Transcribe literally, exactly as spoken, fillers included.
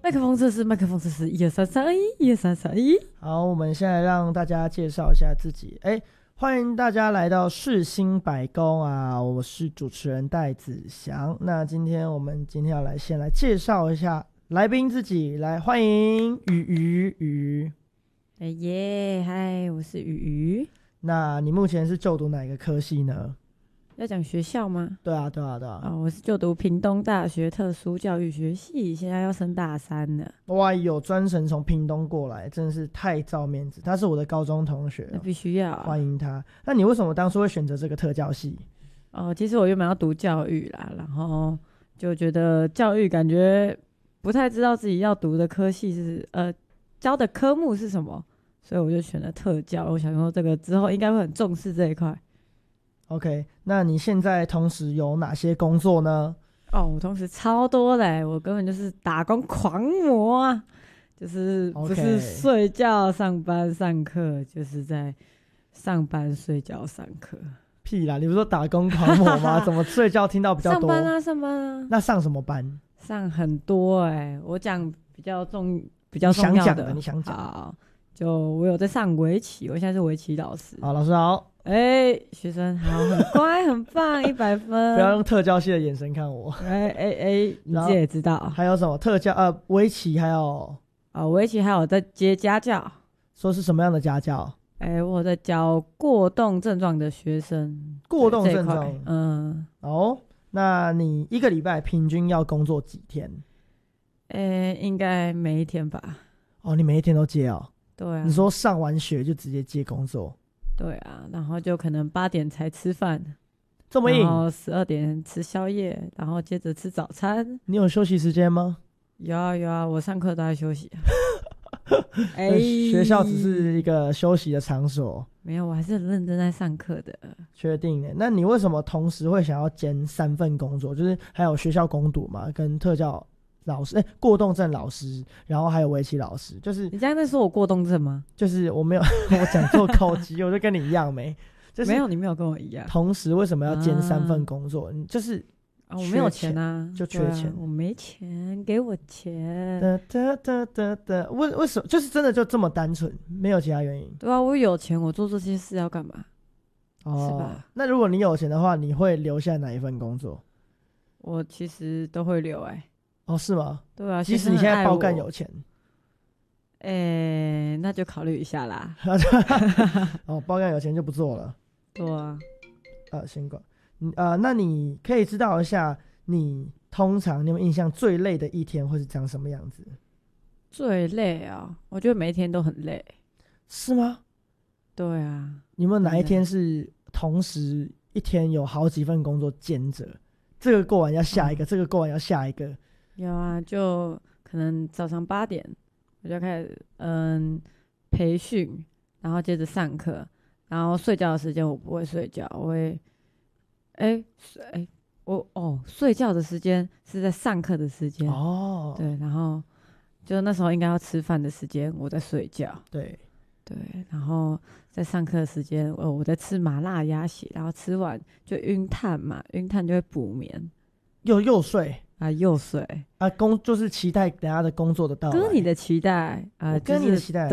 麦克风测试，麦克风测试，一二三三一，一二三三一。 好，我们现在让大家介绍一下自己。哎，欢迎大家来到世新百工啊！我是主持人戴子祥。那今天我们今天要来先来介绍一下来宾自己，来欢迎雨雨雨。 哎耶，嗨，我是雨雨。 那你目前是就读哪一个科系呢？ 要讲学校吗？ 对啊，对啊，对啊。 哦，我是就读屏东大学特殊教育学系，现在要升大三了。 哇，有专程从屏东过来，真的是太照面子。他是我的高中同学、哦， 那必须要、啊、 欢迎他。那你为什么当初会选择这个特教系？ 哦，其实我原本要读教育啦，然后就觉得教育感觉不太知道自己要读的科系是呃教的科目是什么，所以我就选了特教。我想说这个之后应该会很重视这一块。 OK， 那你现在同时有哪些工作呢？ 哦，我同时超多嘞，我根本就是打工狂魔啊！就是不是睡觉、上班、上课，就是在上班、睡觉、上课。 屁啦！你不是说打工狂魔吗？怎么睡觉听到比较多？ 上班啊，上班啊。 那上什么班？ 上很多哎、欸，我讲比较重、比较重要的。 你想讲的，你想讲。 好，就我有在上围棋，我现在是围棋老师。 好，老师好。 哎、欸，学生好，很乖，很棒，一百分。 不要用特教系的眼神看我。 哎哎哎，你自己也知道。 还有什么特教？呃，围棋还有啊，围棋还有在接家教。 说是什么样的家教？ 哎、欸，我在教过动症状的学生。 过动症状， 嗯。 哦，那你一个礼拜平均要工作几天？ 哎、欸，应该每一天吧。 哦，你每一天都接哦？ 对啊。 你说上完学就直接接工作？ 对啊，然后就可能八点才吃饭， 这么硬。 然后十二点吃宵夜，然后接着吃早餐。 你有休息时间吗？ 有啊有啊，我上课都在休息、啊。 哎、欸，学校只是一个休息的场所。 没有，我还是很认真在上课的。 确定的？那你为什么同时会想要兼三份工作？就是还有学校工读嘛，跟特教老师，哎、欸，过动症老师，然后还有围棋老师，就是你刚才在说我过动症吗？ 就是我没有，我讲错口级，我就跟你一样没，就是没有，你没有跟我一样。 同时为什么要兼三份工作？你、啊、就是啊，我没有钱啊， 就缺钱， 啊、我没钱，给我钱。 哒哒哒哒哒，为为什么？就是真的就这么单纯，没有其他原因。 对啊，我有钱，我做这些事要干嘛？ 哦， 是吧？ 那如果你有钱的话，你会留下哪一份工作？ 我其实都会留、欸，哎。 哦，是吗？ 对啊， 即使你现在爆干有钱， 哎、欸，那就考虑一下啦。 哦，爆干有钱就不做了。 对啊， 呃，先管，呃，那你可以知道一下，你通常你有没有印象最累的一天会是长什么样子？ 最累啊，我觉得每一天都很累。 是吗？ 对啊。 你有没有哪一天是同时一天有好几份工作兼着？这个过完要下一个，嗯、这个过完要下一个。 有啊，就可能早上八点我就开始嗯培训，然后接着上课，然后睡觉的时间我不会睡觉，我会哎哎我哦睡觉的时间是在上课的时间哦， 对，然后就那时候应该要吃饭的时间我在睡觉， 对对，然后在上课的时间我我在吃麻辣鸭血，然后吃完就晕碳嘛，晕碳就会补眠， 又又睡。 啊，又睡啊，工就是期待等下的工作的到来， 跟你的期待啊， 跟你的期待。